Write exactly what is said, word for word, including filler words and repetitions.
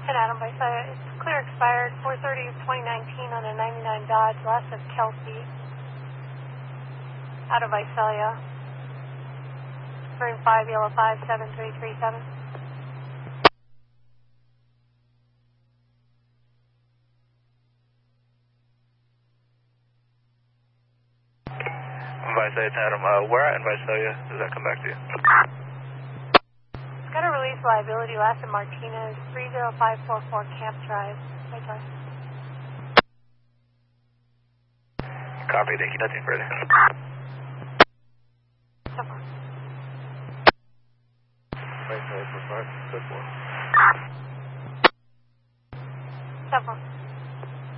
Adam Visalia. It's clear expired four thirty of twenty nineteen on a ninety-nine Dodge, last of Kelsey. Out of Visalia. Room five, yellow five seven three three seven. Visalia, Adam, uh, where at in Visalia does that come back to you? It's got a release liability, last of Martinez, three zero five four four Camp Drive. Right there. Copy, thank you, nothing further.